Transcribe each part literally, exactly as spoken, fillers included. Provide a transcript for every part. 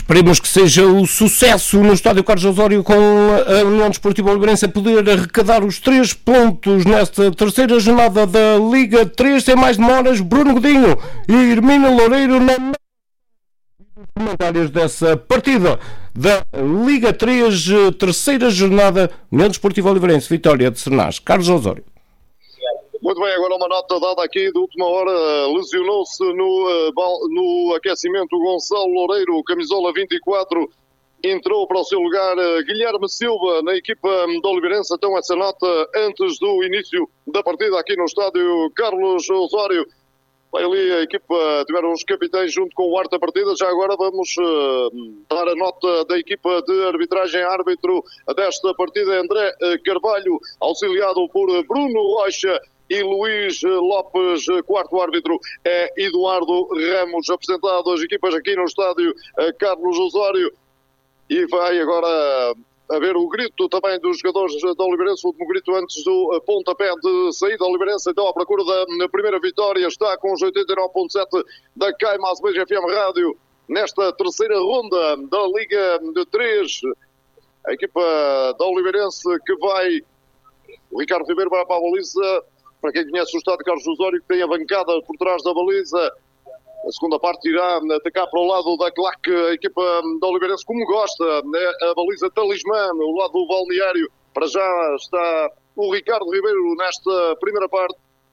Esperemos que seja o sucesso no Estádio Carlos Osório, com a União Desportiva Oliveirense a poder arrecadar os três pontos nesta terceira jornada da Liga três. Sem mais demoras, Bruno Godinho e Hermínio Loureiro na comentários dessa partida da Liga três, terceira jornada, União Desportiva Oliveirense, vitória de Sernás. Carlos Osório. Muito bem, agora uma nota dada aqui de última hora. Lesionou-se no, no aquecimento Gonçalo Loureiro, camisola vinte e quatro. Entrou para o seu lugar Guilherme Silva na equipa da Oliveirense. Então essa nota antes do início da partida aqui no estádio Carlos Osório. Vai ali a equipa, tiveram os capitães junto com o arte da partida. Já agora vamos uh, dar a nota da equipa de arbitragem. Árbitro desta partida, André Carvalho, auxiliado por Bruno Rocha e Luís Lopes. Quarto árbitro é Eduardo Ramos. Apresentado as equipas aqui no estádio Carlos Osório. E vai agora haver o grito também dos jogadores da Oliveirense, o último grito antes do pontapé de saída. A Oliveirense então à procura da primeira vitória, está com os oitenta e nove ponto sete da Caimas B F M Rádio nesta terceira ronda da Liga de três. A equipa da Oliveirense que vai, o Ricardo Ribeiro vai para a baliza. Para quem conhece o estádio Carlos Osório, que tem a bancada por trás da baliza, a segunda parte irá atacar para o lado da claque, a equipa da Oliveirense, como gosta, é a baliza talismã, o lado do balneário. Para já está o Ricardo Ribeiro nesta primeira parte.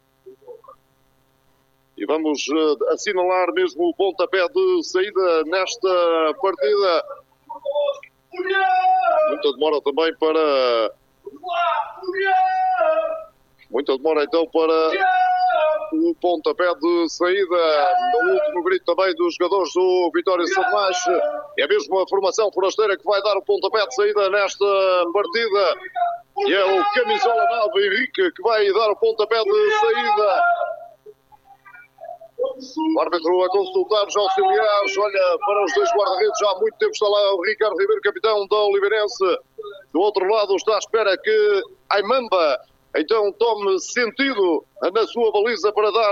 E vamos uh, assinalar mesmo o pontapé de saída nesta partida. Muita demora também para... Muita demora então para o pontapé de saída. No último grito também dos jogadores do Vitória Sernás. É a mesma formação forasteira que vai dar o pontapé de saída nesta partida. E é o camisola nove Henrique que vai dar o pontapé de saída. O árbitro a consultar os auxiliares. Olha para os dois guarda-redes. Já há muito tempo está lá o Ricardo Ribeiro, capitão da Oliveirense. Do outro lado está à espera que Aimamba então tome sentido na sua baliza para dar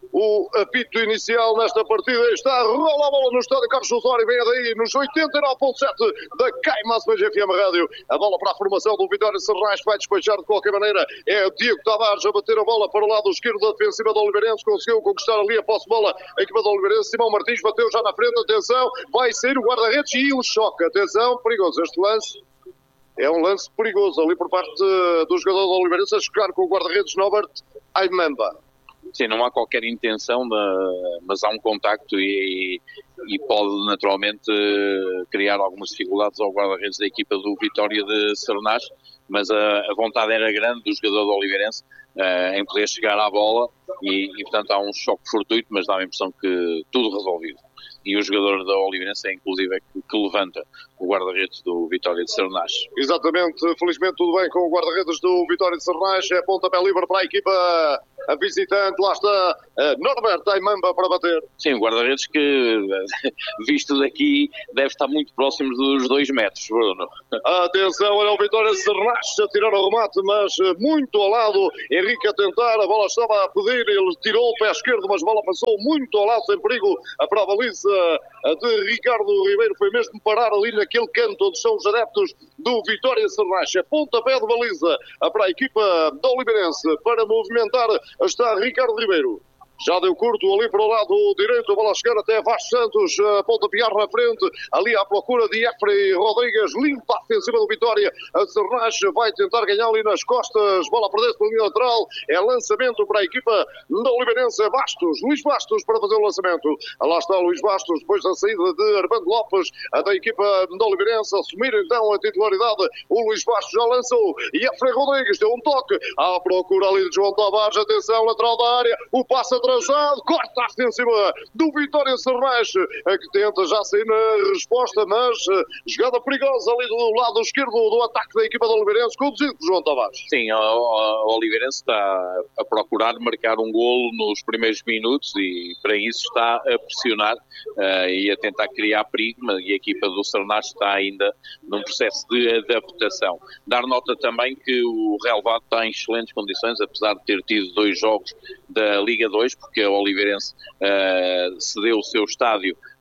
o apito inicial nesta partida. Está a rolar a bola no estádio Carlos Osório, vem daí nos oitenta e nove ponto sete da Caimas B F M Rádio. A bola para a formação do Vitória Sernás, vai despachar de qualquer maneira. É o Diego Tavares a bater a bola para o lado esquerdo da defensiva da Oliveirense. Conseguiu conquistar ali a posse de bola a equipa da Oliveirense. Simão Martins bateu já na frente, atenção, vai sair o guarda-redes e o choque. Atenção, perigoso este lance. É um lance perigoso ali por parte do jogador da Oliveirense a chocar com o guarda-redes Norbert Aimamba. Sim, não há qualquer intenção, mas há um contacto e, e pode naturalmente criar algumas dificuldades ao guarda-redes da equipa do Vitória de Sernás, mas a, a vontade era grande do jogador da Oliveirense uh, em poder chegar à bola e, e portanto há um choque fortuito, mas dá a impressão que tudo resolvido. E o jogador da Oliveirense é inclusive que, que levanta o guarda-redes do Vitória de Sernás. Exatamente, felizmente tudo bem com o guarda-redes do Vitória de Sernás. É pontapé livre para a equipa a visitante. Lá está uh, Norbert Aimamba para bater. Sim, o guarda-redes que, visto daqui, deve estar muito próximo dos dois metros, Bruno. Atenção, olha o Vitória de Sernás a tirar o remate, mas muito ao lado. Henrique a tentar, a bola estava a pedir, ele tirou o pé esquerdo, mas a bola passou muito ao lado, sem perigo, para a baliza de Ricardo Ribeiro. Foi mesmo parar ali naquele canto onde são os adeptos do Vitória Sernás. É pontapé de baliza para a equipa da Oliveirense. Para movimentar está Ricardo Ribeiro. Já deu curto ali para o lado direito, a bola chegar até Vasco Santos, a pontapear na frente, ali à procura de Efrei Rodrigues, limpa a defensiva do Vitória. A Sernás vai tentar ganhar ali nas costas, bola a perder-se pela linha lateral, é lançamento para a equipa da Oliveirense. Bastos, Luís Bastos para fazer o lançamento. Lá está Luís Bastos, depois da saída de Armando Lopes, a da equipa da Oliveirense, assumir então a titularidade. O Luís Bastos já lançou, e Efrei Rodrigues deu um toque, à procura ali de João Tavares, atenção, lateral da área, o passe atrasado, corta a defensiva do Vitória Sernás, que tenta já sair na resposta, mas jogada perigosa ali do lado esquerdo do ataque da equipa da Oliveirense, conduzido por João Tavares. Sim, a Oliveirense está a procurar marcar um golo nos primeiros minutos e para isso está a pressionar uh, e a tentar criar perigo, e a equipa do Sernás está ainda num processo de adaptação. Dar nota também que o relevado está em excelentes condições, apesar de ter tido dois jogos da Liga dois, porque a Oliveirense uh, cedeu o seu estádio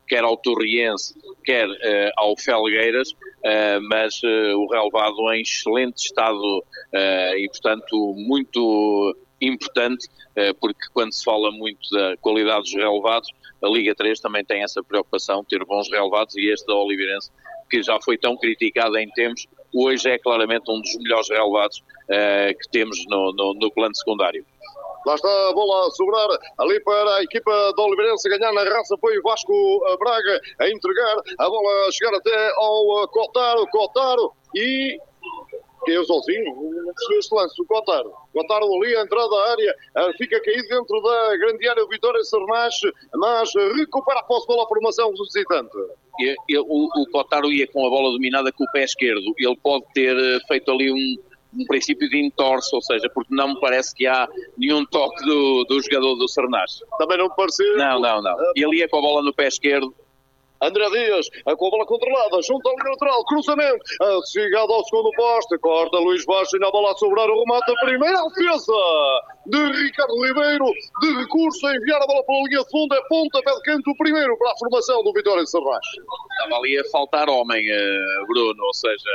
quer ao Torriense, quer uh, ao Felgueiras, uh, mas uh, o relevado em excelente estado uh, e, portanto, muito importante, uh, porque quando se fala muito da qualidade dos relevados, a Liga três também tem essa preocupação, ter bons relevados, e este da Oliveirense, que já foi tão criticado em tempos, hoje é claramente um dos melhores relevados uh, que temos no, no, no plano secundário. Lá está a bola a sobrar ali para a equipa da Oliveirense ganhar na raça. Foi o Vasco Braga a entregar a bola, a chegar até ao Cotaro, Cotaro e... eu sozinho, não percebi este lance, o Cotaro. Cotaro ali, a entrada da área, fica caído dentro da grande área do Vitória Sernás, mas recupera a posse pela formação do visitante. E, e, o, o Cotaro ia com a bola dominada com o pé esquerdo. Ele pode ter feito ali um, um princípio de entorse, ou seja, porque não me parece que há nenhum toque do, do jogador do Sernás. Também não me pareceu. Não, não, não. Ele ia com a bola no pé esquerdo. André Dias, com a bola controlada, junto ao lateral, cruzamento, chegado ao segundo poste, corta Luís Baixo e na bola a sobrar o remate, a primeira defesa de Ricardo Ribeiro, de recurso a enviar a bola para a linha de fundo, é ponta, pé de canto, o primeiro para a formação do Vitória de Sernás. Estava ali a faltar homem, Bruno, ou seja...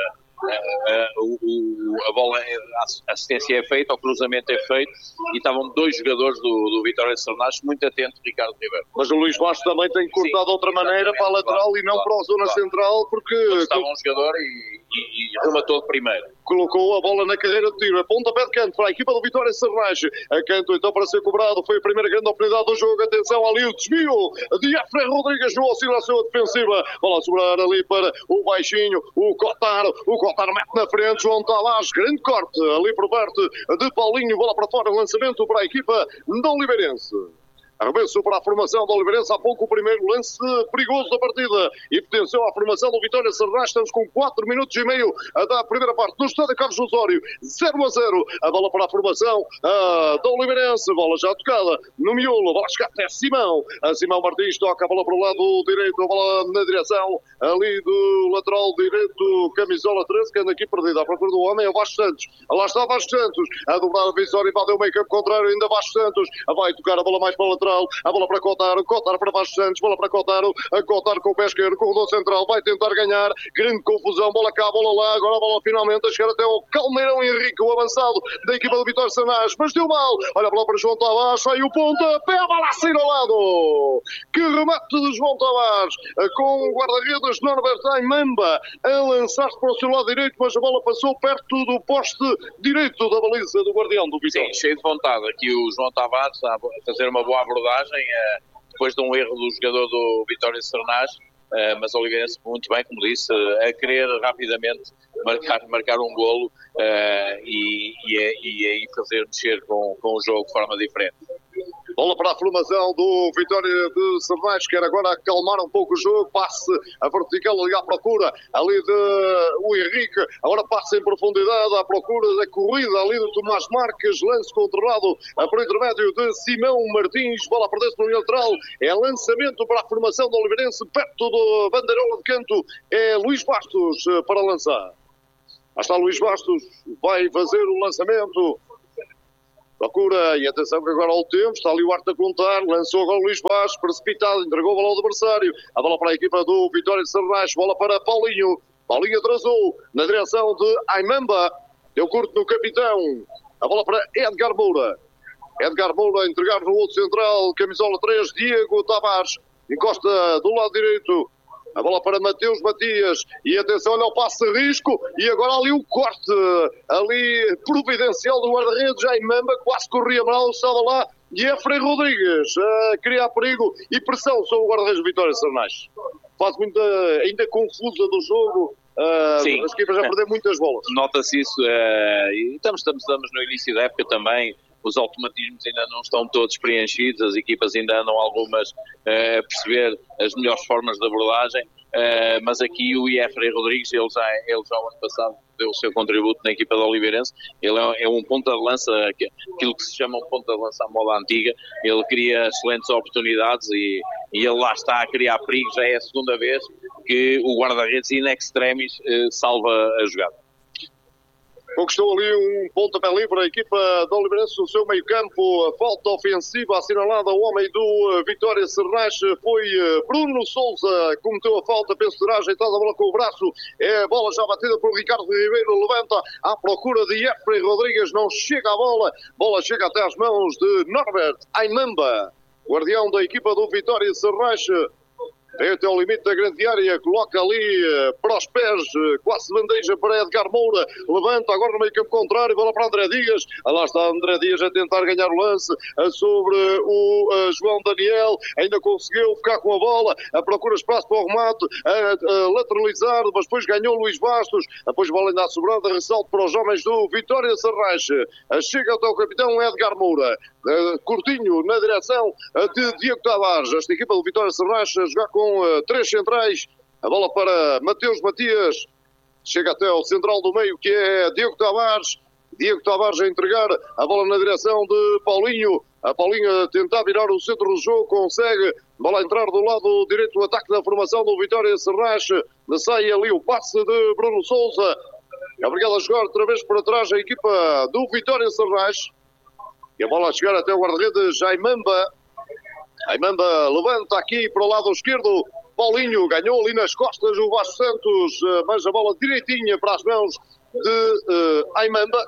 Uh, uh, o, o, a bola, a assistência é feita, o cruzamento é feito e estavam dois jogadores do, do Vitória de Sernás muito atentos, Ricardo Ribeiro. Mas o Luís Bastos também tem cortado Sim, de outra maneira para a lateral claro, e não claro, para a zona claro. central, porque estava um jogador e, e, e rematou de primeira. Colocou a bola na carreira de tiro, a pontapé de canto para a equipa do Vitória de Sernás. A canto então para ser cobrado, foi a primeira grande oportunidade do jogo. Atenção ali o desvio de Efraim Rodrigues no oscilação defensiva. Bola a sobrar ali para o baixinho, o Cotaro, o Cotaro mete na frente, João Tavares, grande corte ali por parte de Paulinho, bola para fora, lançamento para a equipa da Oliveirense. Arremesso para a formação da Oliveirense, há pouco o primeiro lance perigoso da partida e pertenceu à formação do Vitória Sernás. Estamos com quatro minutos e meio da primeira parte no estádio Carlos Osório, zero a zero, a bola para a formação uh, da Oliveirense, bola já tocada no miolo, a bola chega até Simão, a Simão Martins toca a bola para o lado direito, a bola na direção ali do lateral direito, camisola treze, que anda aqui perdida à procura do homem, é o Vasco Santos, lá está Vasco Santos, a dobrar a Vitória e bateu o meio campo contrário, ainda Vasco Santos, vai tocar a bola mais para o lateral, a bola para Cotaro, Cotaro para Vasco Santos, bola para Cotaro, a Cotaro com o pé esquerdo, corredor central, vai tentar ganhar, grande confusão, bola cá, bola lá, agora a bola finalmente a chegar até ao Calmeirão Henrique, o avançado da equipa do Vitória Sernás, mas deu mal, olha a bola para João Tavares, sai o ponta, pé, a bola a sair ao lado, que remate de João Tavares, com o guarda-redes Norberto Aimamba, a lançar-se para o seu lado direito, mas a bola passou perto do poste direito da baliza do guardião do Vitória. Sim, cheio de vontade, aqui o João Tavares a fazer uma boa abordagem, eh, depois de um erro do jogador do Vitória Sernás, eh, mas o Oliveirense muito bem, como disse, a querer rapidamente marcar, marcar um golo eh, e, e, e aí fazer mexer com, com o jogo de forma diferente. Bola para a formação do Vitória de Sernás, quer agora acalmar um pouco o jogo, passe a vertical ali à procura, ali de o Henrique, agora passe em profundidade à procura da corrida ali do Tomás Marques, lance controlado por intermédio de Simão Martins, bola a perder-se no lateral, é lançamento para a formação do Oliveirense, perto do bandeirola de canto, é Luís Bastos para lançar. Lá está Luís Bastos, vai fazer o lançamento. Procura, e atenção que agora ao tempo, está ali o Arte a contar, lançou agora o Luís Bastos, precipitado, entregou a bola ao adversário, a bola para a equipa do Vitória de Sernás, bola para Paulinho, Paulinho atrasou, na direção de Aimamba, deu curto no capitão, a bola para Edgar Moura, Edgar Moura a entregar no outro central, camisola três, Diego Tavares, encosta do lado direito, a bola para Mateus Matias, e atenção, olha o passe de risco, e agora ali o corte, ali providencial do guarda-redes, Aimamba, quase corria mal, estava lá, e Efraim Rodrigues a criar perigo e pressão sobre o guarda-redes de Vitória Sernás. Faz muita, ainda confusa do jogo, uh, Sim. as equipas já perderam muitas bolas. Nota-se isso, uh, e estamos, estamos, estamos no início da época também, os automatismos ainda não estão todos preenchidos, as equipas ainda andam algumas uh, a perceber as melhores formas de abordagem, uh, mas aqui o Efraim Rodrigues, ele já, ele já o ano passado deu o seu contributo na equipa da Oliveirense, ele é, é um ponta de lança, aquilo que se chama um ponta de lança à moda antiga, ele cria excelentes oportunidades e, e ele lá está a criar perigo, já é a segunda vez que o guarda-redes in extremis uh, salva a jogada. Conquistou ali um pontapé livre a equipa da Oliveirense no seu meio campo. A falta ofensiva assinalada ao homem do Vitória Serrais foi Bruno Sousa. Cometeu a falta, penso que terá ajeitado a bola com o braço. É a bola já batida por Ricardo Ribeiro. Levanta à procura de Jeffrey Rodrigues. Não chega a bola. Bola chega até às mãos de Norbert Aimamba, guardião da equipa do Vitória Serrais. Vem até ao limite da grande área, coloca ali uh, para os pés, uh, quase bandeja para Edgar Moura, levanta agora no meio campo contrário, bola para André Dias, ah, lá está André Dias a tentar ganhar o lance uh, sobre o uh, João Daniel, ainda conseguiu ficar com a bola, a procura espaço para o remate, a, a lateralizar, mas depois ganhou Luís Bastos, depois bola ainda sobrada, ressalto para os homens do Vitória Serrais, uh, chega até o capitão Edgar Moura, uh, curtinho na direção uh, de Diego Tavares, esta equipa do Vitória Serrais a jogar com com uh, três centrais, a bola para Mateus Matias, chega até ao central do meio que é Diego Tavares, Diego Tavares a entregar a bola na direção de Paulinho, a Paulinho a tentar virar o centro do jogo, consegue, bola a entrar do lado direito do ataque da formação do Vitória Serrais, sai ali o passe de Bruno Sousa, é obrigado a jogar outra vez para trás a equipa do Vitória Serrais, e a bola a chegar até o guarda-redes Aimamba. Aimamba levanta aqui para o lado esquerdo. Paulinho ganhou ali nas costas o Vasco Santos, mas a bola direitinha para as mãos de uh, Aimamba.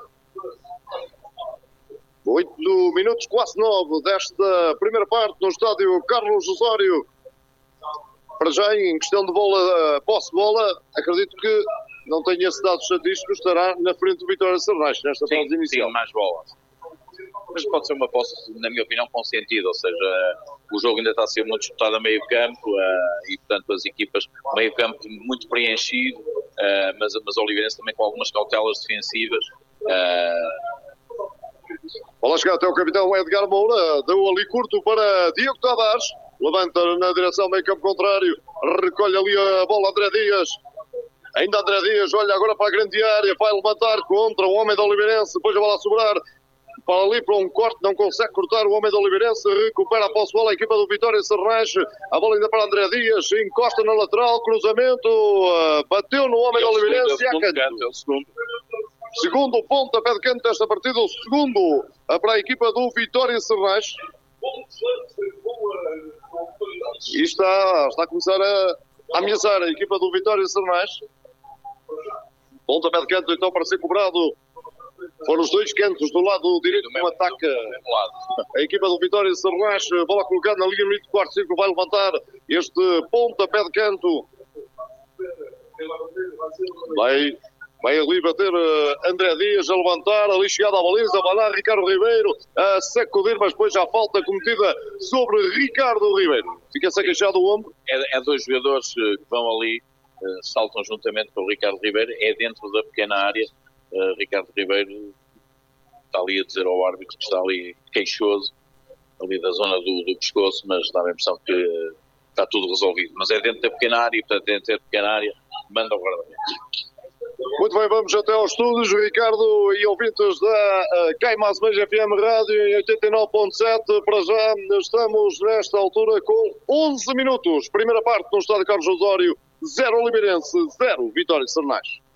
Oito minutos, quase nove desta primeira parte no estádio Carlos Osório. Para já, em questão de bola, posse de bola, acredito que não tenha esse dado estatístico, estará na frente do Vitória Serrais nesta fase inicial. Sim, mais bolas. Mas pode ser uma posse, na minha opinião, com sentido, ou seja, o jogo ainda está a ser muito disputado a meio campo uh, e, portanto, as equipas, meio campo muito preenchido, uh, mas, mas o Oliveirense também com algumas cautelas defensivas. Uh... Bola chegar até o capitão Edgar Moura, deu ali curto para Diego Tavares, levanta na direção meio campo contrário, recolhe ali a bola André Dias. Ainda André Dias, olha agora para a grande área, vai levantar contra o homem da Oliveirense, depois a bola a sobrar. Para ali para um corte, não consegue cortar o homem do Oliveirense, recupera a posse de bola a equipa do Vitória Serrais, a bola ainda para André Dias, encosta na lateral, cruzamento, uh, bateu no homem do Oliveirense e a canto. Segundo ponto a pé de canto desta partida, o segundo para a equipa do Vitória Serrais. E está, está a começar a ameaçar a equipa do Vitória Serrais. Ponto a pé de canto então para ser cobrado. Foram os dois cantos do lado direito do ataque. A equipa do Vitória Serrais, bola colocada na linha no limite do quarto círculo, vai levantar este pontapé de canto. Vai, vai ali bater uh, André Dias a levantar, ali chegada à baliza, vai lá Ricardo Ribeiro a sacudir, mas depois já falta cometida sobre Ricardo Ribeiro. Fica-se a queixar do ombro. É, é dois jogadores que vão ali, uh, saltam juntamente com o Ricardo Ribeiro, é dentro da pequena área. Uh, Ricardo Ribeiro está ali a dizer ao árbitro que está ali queixoso, ali da zona do, do pescoço, mas dá a impressão que uh, está tudo resolvido. Mas é dentro da pequena área, portanto, dentro da pequena área, manda o guarda-redes. Muito bem, vamos até aos estúdios, Ricardo e ouvintes da uh, Caimás Meja F M Rádio em oitenta e nove ponto sete. Para já estamos nesta altura com onze minutos. Primeira parte no estádio Carlos Osório, zero Oliveirense, zero Vitória Serrais.